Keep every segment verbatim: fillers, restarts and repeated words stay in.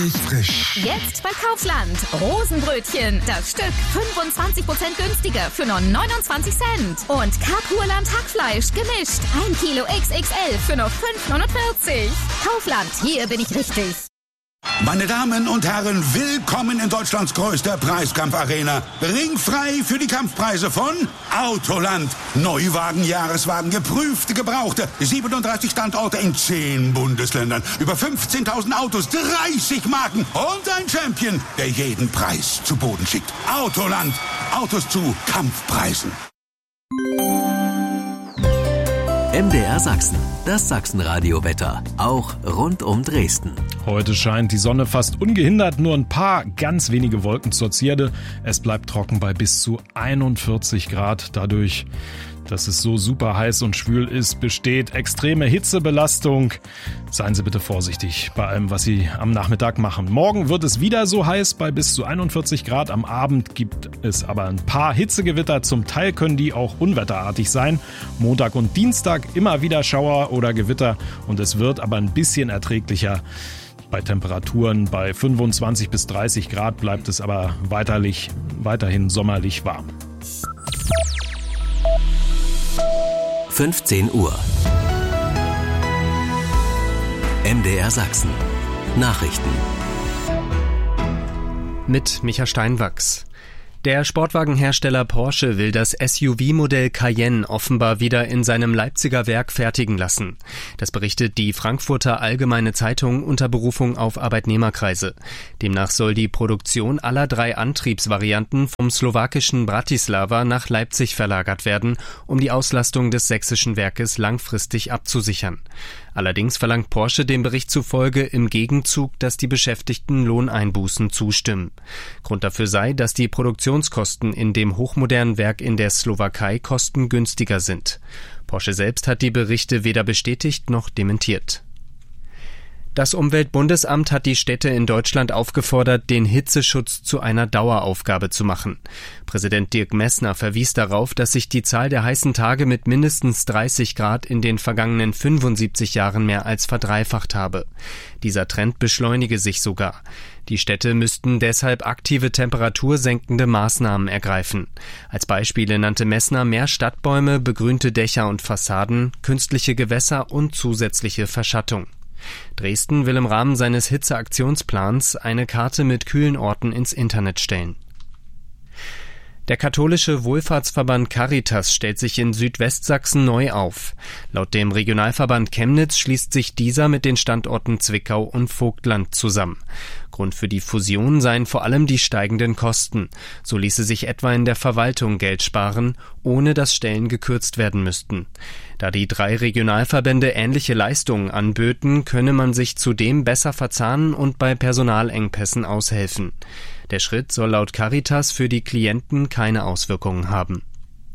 Frisch. Jetzt bei Kaufland. Rosenbrötchen. Das Stück fünfundzwanzig Prozent günstiger für nur neunundzwanzig Cent. Und Kapurland Hackfleisch gemischt. ein Kilo X X L für nur fünf neunundvierzig. Kaufland, hier bin ich richtig. Meine Damen und Herren, willkommen in Deutschlands größter Preiskampfarena. Ringfrei für die Kampfpreise von Autoland. Neuwagen, Jahreswagen, geprüfte, gebrauchte. siebenunddreißig Standorte in zehn Bundesländern. Über fünfzehntausend Autos, dreißig Marken und ein Champion, der jeden Preis zu Boden schickt. Autoland. Autos zu Kampfpreisen. M D R Sachsen, das Sachsenradio-Wetter, auch rund um Dresden. Heute scheint die Sonne fast ungehindert, nur ein paar ganz wenige Wolken zur Zierde. Es bleibt trocken bei bis zu einundvierzig Grad. Dadurch, dass es so super heiß und schwül ist, besteht extreme Hitzebelastung. Seien Sie bitte vorsichtig bei allem, was Sie am Nachmittag machen. Morgen wird es wieder so heiß bei bis zu einundvierzig Grad. Am Abend gibt es aber ein paar Hitzegewitter. Zum Teil können die auch unwetterartig sein. Montag und Dienstag immer wieder Schauer oder Gewitter und es wird aber ein bisschen erträglicher. Bei Temperaturen bei fünfundzwanzig bis dreißig Grad bleibt es aber weiterlich, weiterhin sommerlich warm. fünfzehn Uhr. M D R Sachsen. Nachrichten. Mit Micha Steinwachs. Der Sportwagenhersteller Porsche will das S U V-Modell Cayenne offenbar wieder in seinem Leipziger Werk fertigen lassen. Das berichtet die Frankfurter Allgemeine Zeitung unter Berufung auf Arbeitnehmerkreise. Demnach soll die Produktion aller drei Antriebsvarianten vom slowakischen Bratislava nach Leipzig verlagert werden, um die Auslastung des sächsischen Werkes langfristig abzusichern. Allerdings verlangt Porsche dem Bericht zufolge im Gegenzug, dass die Beschäftigten Lohneinbußen zustimmen. Grund dafür sei, dass die Produktionskosten in dem hochmodernen Werk in der Slowakei kostengünstiger sind. Porsche selbst hat die Berichte weder bestätigt noch dementiert. Das Umweltbundesamt hat die Städte in Deutschland aufgefordert, den Hitzeschutz zu einer Daueraufgabe zu machen. Präsident Dirk Messner verwies darauf, dass sich die Zahl der heißen Tage mit mindestens dreißig Grad in den vergangenen fünfundsiebzig Jahren mehr als verdreifacht habe. Dieser Trend beschleunige sich sogar. Die Städte müssten deshalb aktive temperatursenkende Maßnahmen ergreifen. Als Beispiele nannte Messner mehr Stadtbäume, begrünte Dächer und Fassaden, künstliche Gewässer und zusätzliche Verschattung. Dresden will im Rahmen seines Hitzeaktionsplans eine Karte mit kühlen Orten ins Internet stellen. Der katholische Wohlfahrtsverband Caritas stellt sich in Südwestsachsen neu auf. Laut dem Regionalverband Chemnitz schließt sich dieser mit den Standorten Zwickau und Vogtland zusammen. Grund für die Fusion seien vor allem die steigenden Kosten. So ließe sich etwa in der Verwaltung Geld sparen, ohne dass Stellen gekürzt werden müssten. Da die drei Regionalverbände ähnliche Leistungen anböten, könne man sich zudem besser verzahnen und bei Personalengpässen aushelfen. Der Schritt soll laut Caritas für die Klienten keine Auswirkungen haben.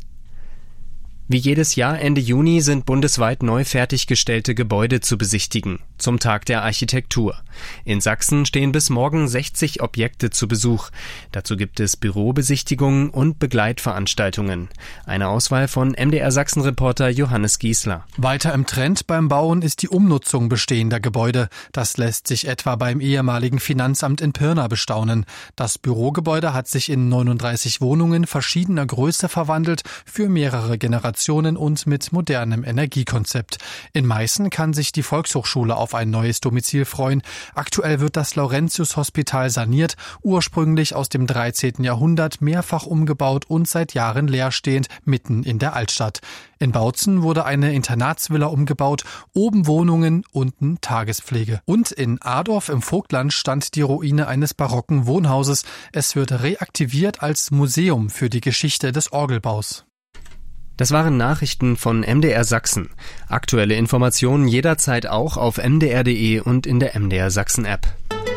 Wie jedes Jahr Ende Juni sind bundesweit neu fertiggestellte Gebäude zu besichtigen, zum Tag der Architektur. In Sachsen stehen bis morgen sechzig Objekte zu Besuch. Dazu gibt es Bürobesichtigungen und Begleitveranstaltungen. Eine Auswahl von M D R Sachsen-Reporter Johannes Giesler. Weiter im Trend beim Bauen ist die Umnutzung bestehender Gebäude. Das lässt sich etwa beim ehemaligen Finanzamt in Pirna bestaunen. Das Bürogebäude hat sich in neununddreißig Wohnungen verschiedener Größe verwandelt für mehrere Generationen und mit modernem Energiekonzept. In Meißen kann sich die Volkshochschule auf ein neues Domizil freuen. Aktuell wird das Laurentius-Hospital saniert, ursprünglich aus dem dreizehnten Jahrhundert, mehrfach umgebaut und seit Jahren leerstehend, mitten in der Altstadt. In Bautzen wurde eine Internatsvilla umgebaut, oben Wohnungen, unten Tagespflege. Und in Adorf im Vogtland stand die Ruine eines barocken Wohnhauses. Es wird reaktiviert als Museum für die Geschichte des Orgelbaus. Das waren Nachrichten von M D R Sachsen. Aktuelle Informationen jederzeit auch auf m d r punkt d e und in der M D R Sachsen App.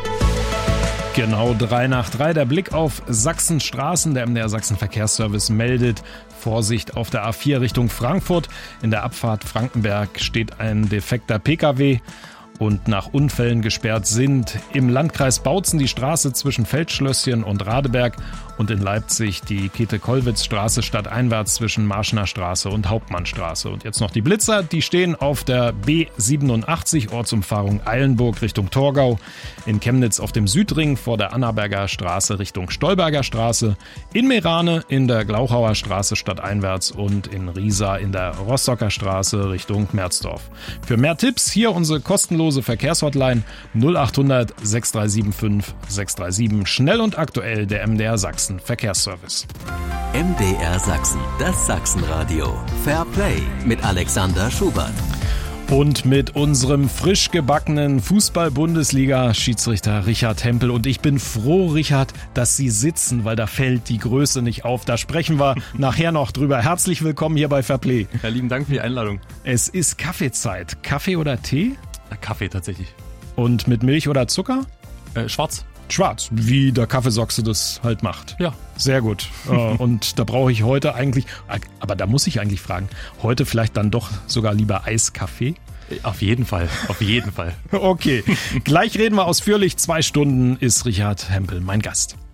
Genau drei nach drei. Der Blick auf Sachsens Straßen. Der M D R Sachsen Verkehrsservice meldet Vorsicht auf der A vier Richtung Frankfurt. In der Abfahrt Frankenberg steht ein defekter Pkw. Und nach Unfällen gesperrt sind im Landkreis Bautzen die Straße zwischen Feldschlösschen und Radeberg und in Leipzig die Käthe-Kollwitz-Straße stadteinwärts zwischen Marschener Straße und Hauptmannstraße. Und jetzt noch die Blitzer, die stehen auf der B siebenundachtzig, Ortsumfahrung Eilenburg Richtung Torgau, in Chemnitz auf dem Südring vor der Annaberger Straße Richtung Stolberger Straße, in Meerane in der Glauchauer Straße stadteinwärts und in Riesa in der Rostocker Straße Richtung Merzdorf. Für mehr Tipps hier unsere kostenlose Verkehrshotline null achthundert sechs drei sieben fünf sechs drei sieben. Schnell und aktuell der M D R Sachsen Verkehrsservice. M D R Sachsen, das Sachsenradio. Fair Play mit Alexander Schubert. Und mit unserem frisch gebackenen Fußball-Bundesliga-Schiedsrichter Richard Hempel. Und ich bin froh, Richard, dass Sie sitzen, weil da fällt die Größe nicht auf. Da sprechen wir nachher noch drüber. Herzlich willkommen hier bei Fairplay. Ja, lieben Dank für die Einladung. Es ist Kaffeezeit. Kaffee oder Tee? Ja, Kaffee tatsächlich. Und mit Milch oder Zucker? Äh, schwarz. Schwarz, wie der Kaffeesochse das halt macht. Ja. Sehr gut. Und da brauche ich heute eigentlich, aber da muss ich eigentlich fragen, heute vielleicht dann doch sogar lieber Eiskaffee? Auf jeden Fall, auf jeden Fall. Okay, gleich reden wir ausführlich. Zwei Stunden ist Richard Hempel mein Gast.